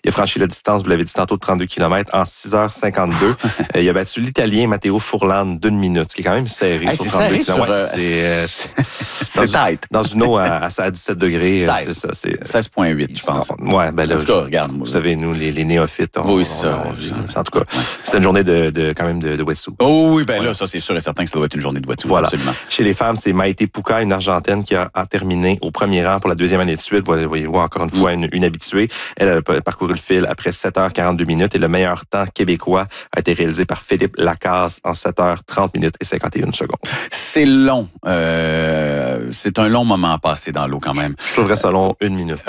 Il a franchi la distance, vous l'avez dit tantôt, de 32 km en 6h52. Il a battu l'Italien Matteo Furlan d'une minute, ce qui est quand même serré sur 32 km. C'est tight. Dans une eau à 17 degrés, 16. c'est ça. 16,8, je pense. Ouais, ben là, en tout cas, regarde. Vous savez, nous, les néophytes, oui, ça. En tout cas, c'était une journée quand même de wetsuit. Oh oui, ben là, ça, c'est sûr et certain que ça doit être une journée de wetsuit. Voilà. Absolument. Chez les femmes, c'est Maïté Pouka, une Argentine qui a terminé au premier rang pour la deuxième année de suite. Voyez-vous, encore une fois, une habituée. Elle a parcouru le fil après 7h42 minutes et le meilleur temps québécois a été réalisé par Philippe Lacasse en 7h30 minutes et 51 secondes. C'est long. C'est un long moment à passer dans l'eau quand même. Je trouverais ça long 1 minute.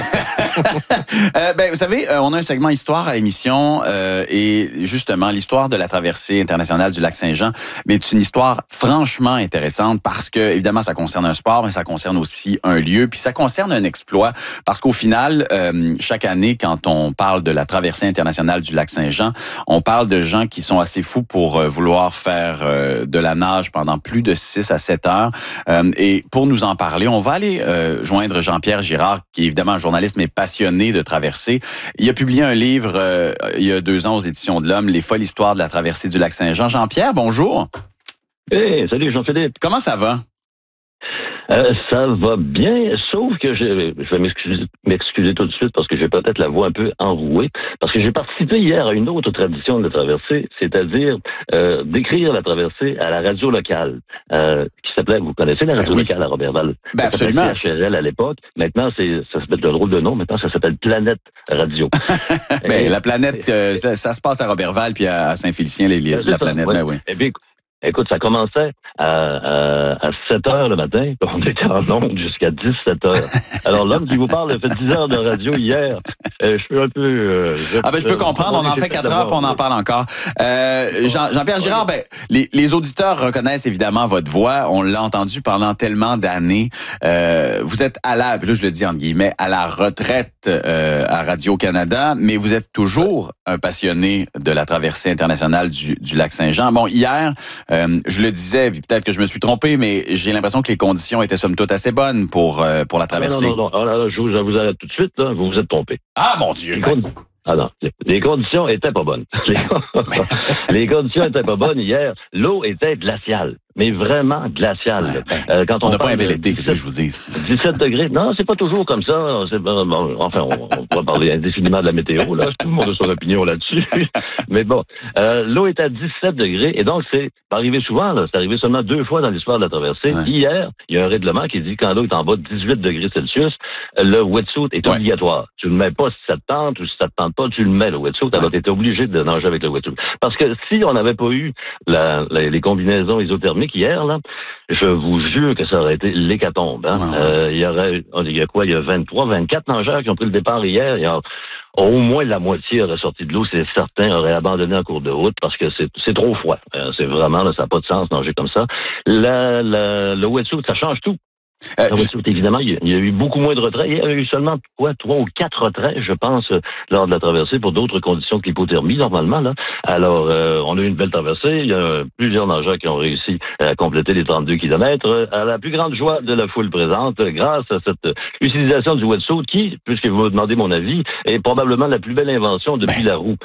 Vous savez, on a un segment histoire à l'émission et justement, l'histoire de la traversée internationale du lac Saint-Jean, mais c'est une histoire franchement intéressante parce que, évidemment, ça concerne un sport, mais ça concerne aussi un lieu, puis ça concerne un exploit parce qu'au final, chaque année, quand on parle de la traversée internationale du lac Saint-Jean, on parle de gens qui sont assez fous pour vouloir faire de la nage pendant plus de 6 à 7 heures. Et pour nous en parler, on va aller joindre Jean-Pierre Girard, qui est évidemment un journaliste, mais passionné de traversée. Il a publié un livre il y a 2 ans aux Éditions de l'Homme, Les folles histoires de la traversée du lac Saint-Jean. Jean-Pierre, bonjour. Hey, salut Jean-Philippe. Comment ça va? Ça va bien, sauf que je vais m'excuser tout de suite parce que j'ai peut-être la voix un peu enrouée, parce que j'ai participé hier à une autre tradition de la traversée, c'est-à-dire d'écrire la traversée à la radio locale, qui s'appelait, vous connaissez la radio locale à Roberval? Ben absolument. Ça s'appelait CHRL à l'époque. Maintenant, ça s'appelle un drôle de nom. Maintenant, ça s'appelle Planète Radio. La planète, ça se passe à Roberval puis à Saint-Félicien, la planète. Ouais. Ben oui. Et puis, écoute, ça commençait à 7 heures le matin, puis on était en ondes jusqu'à 17 heures. Alors l'homme qui vous parle a fait 10 heures de radio hier. Je suis un peu... je peux comprendre, on en fait 4 heures, puis on en parle encore. Jean-Pierre Girard, les auditeurs reconnaissent évidemment votre voix. On l'a entendu pendant tellement d'années. Vous êtes là je le dis entre guillemets, à la retraite à Radio-Canada, mais vous êtes toujours un passionné de la traversée internationale du lac Saint-Jean. Bon, hier, je le disais, puis peut-être que je me suis trompé, mais j'ai l'impression que les conditions étaient somme toute assez bonnes pour la traversée. Non. Alors, je vous arrête tout de suite, là. Vous vous êtes trompé. Ah, mon Dieu! Ah non, les conditions étaient pas bonnes. Les conditions étaient pas bonnes hier. L'eau était glaciale. Mais vraiment glaciale. Quand on n'a pas un bel été, qu'est-ce que je vous dis? 17 degrés. Non, c'est pas toujours comme ça. Enfin, on pourrait parler indéfiniment de la météo, là. Tout le monde a son opinion là-dessus. Mais bon, l'eau est à 17 degrés. Et donc, c'est arrivé souvent, là. C'est arrivé seulement 2 fois dans l'histoire de la traversée. Ouais. Hier, il y a un règlement qui dit que quand l'eau est en bas de 18 degrés Celsius, le wetsuit est obligatoire. Tu le mets pas si ça te tente ou si ça te tente pas, tu le mets, le wetsuit. Alors, tu es obligé de nager avec le wetsuit. Parce que si on n'avait pas eu les combinaisons isothermiques hier, là, je vous jure que ça aurait été l'hécatombe. Hein? Il y a 23, 24 nageurs qui ont pris le départ hier. Il y a au moins la moitié aurait sorti de l'eau, c'est certain, aurait abandonné en cours de route parce que c'est trop froid. C'est vraiment, là, ça n'a pas de sens nager comme ça. Le wetsuit, ça change tout. Évidemment, il y a eu beaucoup moins de retraits. Il y a eu seulement 3 ou 4 retraits, je pense, lors de la traversée pour d'autres conditions que l'hypothermie, normalement. Là. Alors, on a eu une belle traversée. Il y a plusieurs nageurs qui ont réussi à compléter les 32 kilomètres à la plus grande joie de la foule présente grâce à cette utilisation du wetsuit qui, puisque vous me demandez mon avis, est probablement la plus belle invention depuis la roue.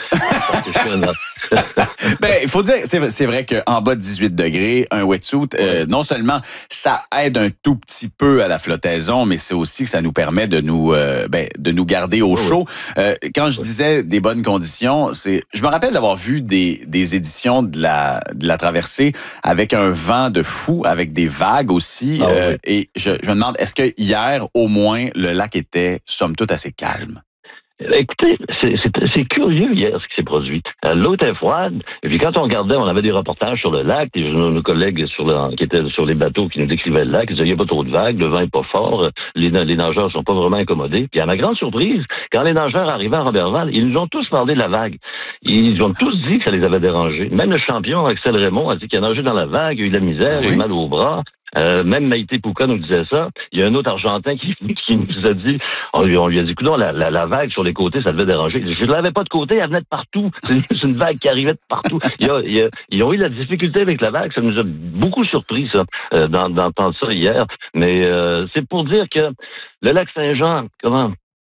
Il faut dire, c'est vrai qu'en bas de 18 degrés, un wetsuit, non seulement ça aide un tout petit peu à la flottaison, mais c'est aussi que ça nous permet de nous garder au chaud. Quand je disais des bonnes conditions, je me rappelle d'avoir vu des éditions de la traversée avec un vent de fou, avec des vagues aussi. Et je me demande, est-ce que hier, au moins, le lac était, somme toute, assez calme? Écoutez, c'est curieux hier ce qui s'est produit. L'eau était froide, et puis quand on regardait, on avait des reportages sur le lac, et nos collègues qui étaient sur les bateaux qui nous décrivaient le lac, ils disaient il n'y a pas trop de vagues, le vent est pas fort, les nageurs ne sont pas vraiment incommodés. Puis à ma grande surprise, quand les nageurs arrivaient à Roberval, ils nous ont tous parlé de la vague. Ils ont tous dit que ça les avait dérangés. Même le champion, Axel Raymond, a dit qu'il a nagé dans la vague, il a eu de la misère, il a eu mal au bras. Même Maïté Pouka nous disait ça. Il y a un autre Argentin qui nous a dit, on lui a dit, écoute, la vague sur les côtés, ça devait déranger. Je ne l'avais pas de côté, elle venait de partout. C'est une vague qui arrivait de partout. Ils ont eu la difficulté avec la vague, ça nous a beaucoup surpris, ça, d'entendre ça hier. Mais c'est pour dire que le lac Saint-Jean,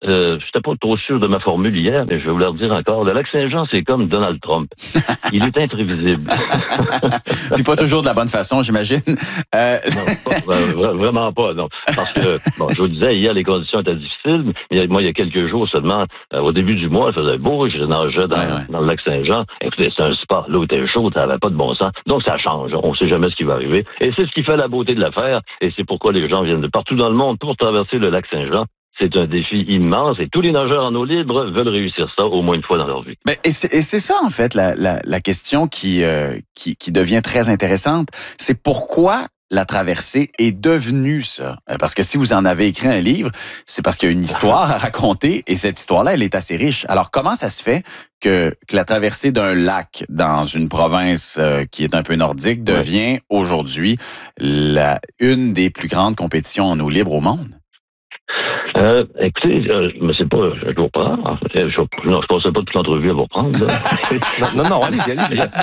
j'étais pas trop sûr de ma formule hier, mais je vais vous le dire encore. Le lac Saint-Jean, c'est comme Donald Trump. Il est imprévisible. Puis pas toujours de la bonne façon, j'imagine. Non, vraiment pas, non. Parce que, bon, je vous disais, hier, les conditions étaient difficiles. Mais moi, il y a quelques jours seulement, au début du mois, il faisait beau, je nageais dans le lac Saint-Jean. Écoutez, c'est un spa. L'eau était chaude, ça n'avait pas de bon sens. Donc, ça change. On ne sait jamais ce qui va arriver. Et c'est ce qui fait la beauté de l'affaire. Et c'est pourquoi les gens viennent de partout dans le monde pour traverser le lac Saint-Jean. C'est un défi immense et tous les nageurs en eau libre veulent réussir ça au moins une fois dans leur vie. Et c'est ça, en fait, la question qui devient très intéressante. C'est pourquoi la traversée est devenue ça. Parce que si vous en avez écrit un livre, c'est parce qu'il y a une histoire à raconter et cette histoire-là, elle est assez riche. Alors, comment ça se fait que la traversée d'un lac dans une province qui est un peu nordique devient aujourd'hui une des plus grandes compétitions en eau libre au monde? Écoutez, mais c'est pas, je vous reprends. Je pensais pas toute l'entrevue à vous reprendre, là. non, allez-y.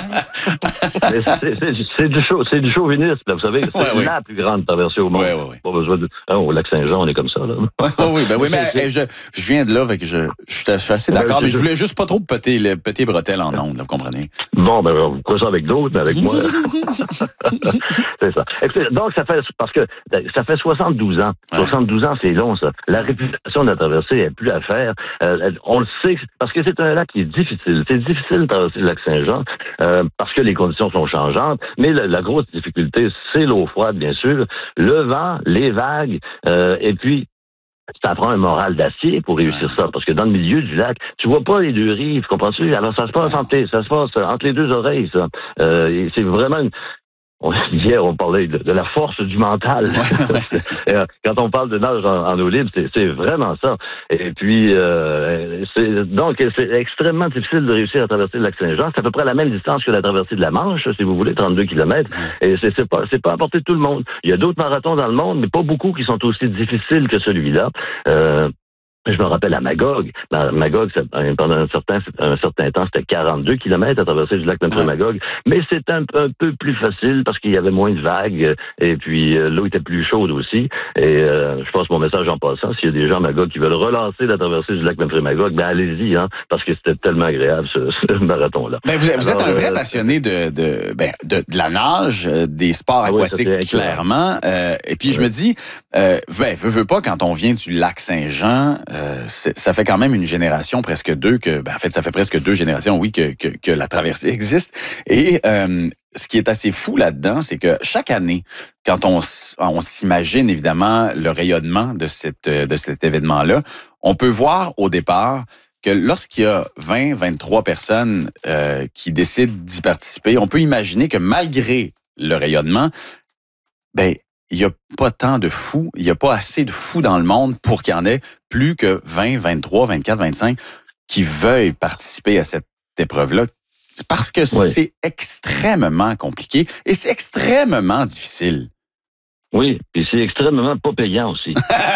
C'est du chauvinisme, là, vous savez. C'est la plus grande traversée au monde. Pas besoin de, au lac Saint-Jean, on est comme ça, là. Oui, mais je viens de là, fait que je suis assez d'accord, mais je voulais juste pas trop péter les bretelles en ondes, vous comprenez? Bon, vous croyez ça avec d'autres, mais avec moi. C'est ça. Écoutez, donc, parce que ça fait 72 ans. 72 ans, c'est long, ça. La réputation de la traversée n'est plus à faire. On le sait, parce que c'est un lac qui est difficile. C'est difficile de traverser le lac Saint-Jean, parce que les conditions sont changeantes. Mais la grosse difficulté, c'est l'eau froide, bien sûr, le vent, les vagues, et puis ça prend un moral d'acier pour réussir ça, parce que dans le milieu du lac, tu vois pas les deux rives, comprends-tu? Alors ça se passe entre les deux oreilles, ça. Et c'est vraiment hier, on parlait de la force du mental. Quand on parle de nage en eau libre, c'est vraiment ça. Et puis, donc, c'est extrêmement difficile de réussir à traverser le lac Saint-Jean. C'est à peu près la même distance que la traversée de la Manche, si vous voulez, 32 kilomètres. Et c'est pas à portée de tout le monde. Il y a d'autres marathons dans le monde, mais pas beaucoup qui sont aussi difficiles que celui-là. Je me rappelle à Magog. Magog, pendant un certain temps, c'était 42 kilomètres à traverser du lac Magog. Mais c'était un peu plus facile parce qu'il y avait moins de vagues et puis l'eau était plus chaude aussi. Et je passe mon message en passant. S'il y a des gens à Magog qui veulent relancer la traversée du lac Magog, allez-y, hein, parce que c'était tellement agréable ce marathon-là. Vous êtes un vrai passionné de la nage, des sports aquatiques, clairement. Et puis je me dis, veux pas, quand on vient du lac Saint-Jean, ça fait quand même une génération, presque deux, en fait, ça fait presque 2 générations, oui, que la traversée existe. Et ce qui est assez fou là-dedans, c'est que chaque année, quand on s'imagine évidemment le rayonnement de cet événement-là, on peut voir au départ que lorsqu'il y a 23 personnes qui décident d'y participer, on peut imaginer que malgré le rayonnement, il n'y a pas tant de fous, il n'y a pas assez de fous dans le monde pour qu'il y en ait plus que 20, 23, 24, 25 qui veuillent participer à cette épreuve-là. Parce que c'est extrêmement compliqué et c'est extrêmement difficile. Oui, et c'est extrêmement pas payant aussi.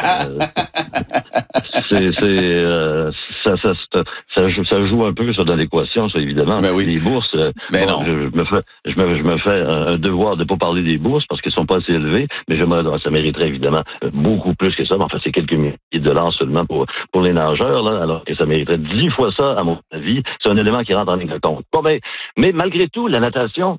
Ça joue un peu ça dans l'équation, ça, évidemment. Les bourses, non. Je me fais un devoir de pas parler des bourses parce qu'elles sont pas assez élevées, mais ça mériterait évidemment beaucoup plus que ça. Mais enfin, c'est quelques milliers de dollars seulement pour les nageurs, là, alors que ça mériterait 10 fois ça, à mon avis. C'est un élément qui rentre en ligne de compte. Bon, mais malgré tout, la natation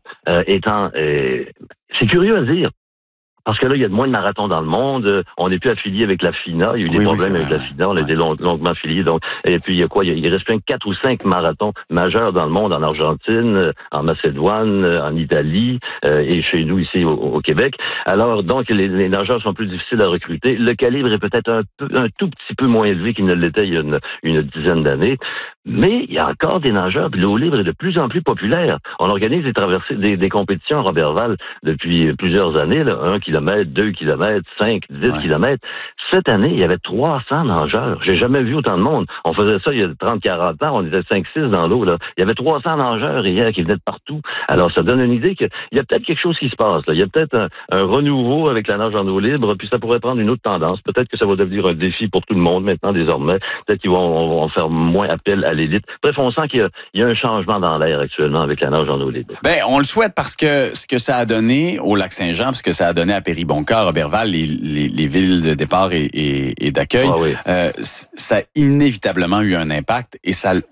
c'est curieux à dire. Parce que là, il y a moins de marathons dans le monde. On n'est plus affilié avec la FINA. Il y a eu des problèmes avec la FINA. On a été longuement affiliés. Donc, et puis, il y a quoi? Il reste plein 4 ou 5 marathons majeurs dans le monde, en Argentine, en Macédoine, en Italie, et chez nous, ici, au Québec. Alors, donc, les nageurs sont plus difficiles à recruter. Le calibre est peut-être un tout petit peu moins élevé qu'il ne l'était il y a une dizaine d'années. Mais il y a encore des nageurs, puis l'eau libre est de plus en plus populaire. On organise des traversées, des compétitions à Roberval depuis plusieurs années, là, 1 kilomètre, 2 kilomètres, 5, 10 kilomètres. Cette année, il y avait 300 nageurs. J'ai jamais vu autant de monde. On faisait ça il y a 30, 40 ans, on était 5, 6 dans l'eau, là. Il y avait 300 nageurs hier qui venaient de partout. Alors, ça donne une idée qu'il y a peut-être quelque chose qui se passe, là. Il y a peut-être un renouveau avec la nage en eau libre, puis ça pourrait prendre une autre tendance. Peut-être que ça va devenir un défi pour tout le monde maintenant, désormais. Peut-être qu'ils vont faire moins appel à à l'élite. Bref, on sent qu'il y a un changement dans l'air actuellement avec la nage en eau libre. Ben, on le souhaite parce que ce que ça a donné au Lac-Saint-Jean, ce que ça a donné à Péribonka, Roberval, les villes de départ et d'accueil, Ah oui. ça a inévitablement eu un impact et ça